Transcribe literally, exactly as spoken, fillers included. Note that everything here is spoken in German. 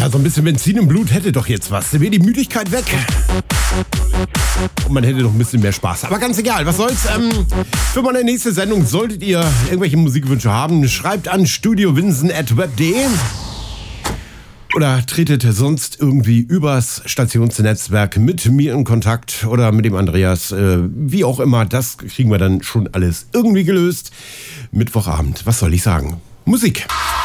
Ja, so ein bisschen Benzin im Blut hätte doch jetzt was. Da wäre die Müdigkeit weg. Und man hätte doch ein bisschen mehr Spaß. Aber ganz egal, was soll's. Ähm, für meine nächste Sendung solltet ihr irgendwelche Musikwünsche haben, schreibt an studio winsen at web punkt de oder tretet sonst irgendwie übers Stationsnetzwerk mit mir in Kontakt oder mit dem Andreas. Äh, wie auch immer, das kriegen wir dann schon alles irgendwie gelöst. Mittwochabend, was soll ich sagen? Musik.